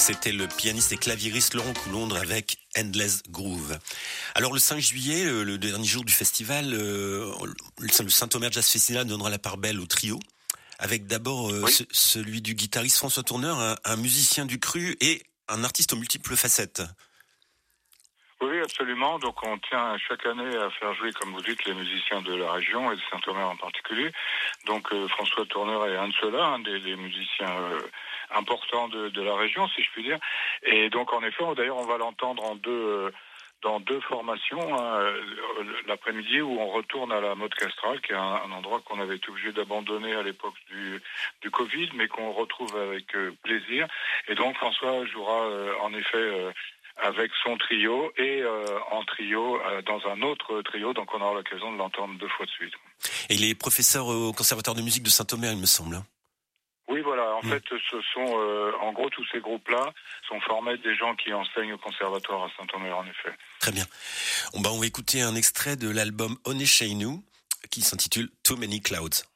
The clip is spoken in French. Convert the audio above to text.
C'était le pianiste et claviériste Laurent Coulondre avec Endless Groove. Alors le 5 juillet, le dernier jour du festival, le Saint-Omer Jazz Festival donnera la part belle au trio, avec d'abord celui du guitariste François Tourneur, un musicien du cru et un artiste aux multiples facettes. Oui, absolument. Donc on tient chaque année à faire jouer, comme vous dites, les musiciens de la région et de Saint-Omer en particulier. Donc François Tourneur est un de ceux-là, un des musiciens importants de la région, si je puis dire. Et donc en effet, d'ailleurs, on va l'entendre dans deux formations, l'après-midi où on retourne à la Motte Castrale, qui est un endroit qu'on avait été obligé d'abandonner à l'époque du Covid, mais qu'on retrouve avec plaisir. Et donc François jouera en effet avec son trio et en trio dans un autre trio, donc on aura l'occasion de l'entendre 2 fois de suite. Et il est professeur au Conservatoire de musique de Saint-Omer, il me semble. Oui, voilà. En fait, ce sont, en gros, tous ces groupes-là sont formés des gens qui enseignent au conservatoire à Saint-Omer, en effet. Très bien. On va écouter un extrait de l'album On est chez nous, qui s'intitule Too Many Clouds.